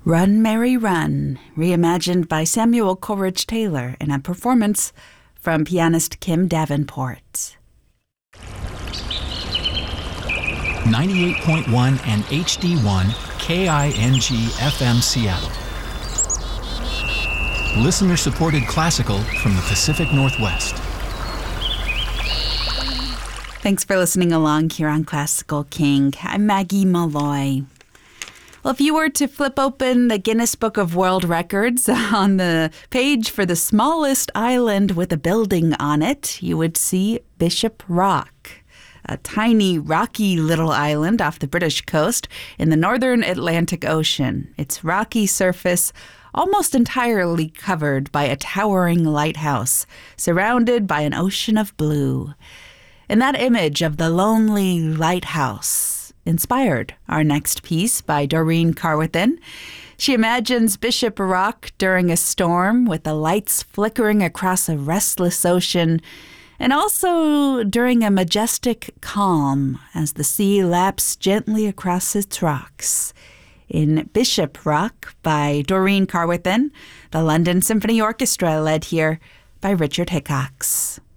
Run, Mary, Run, reimagined by Samuel Coleridge Taylor in a performance from pianist Kim Davenport. 98.1 and HD1 KING FM Seattle. Listener-supported classical from the Pacific Northwest. Thanks for listening along here on Classical King. I'm Maggie Malloy. Well, if you were to flip open the Guinness Book of World Records on the page for the smallest island with a building on it, you would see Bishop Rock, a tiny, rocky little island off the British coast in the northern Atlantic Ocean. Its rocky surface almost entirely covered by a towering lighthouse, surrounded by an ocean of blue. And that image of the lonely lighthouse inspired our next piece by Doreen Carwithen. She imagines Bishop Rock during a storm with the lights flickering across a restless ocean, and also during a majestic calm as the sea laps gently across its rocks. In Bishop Rock by Doreen Carwithen, the London Symphony Orchestra led here by Richard Hickox.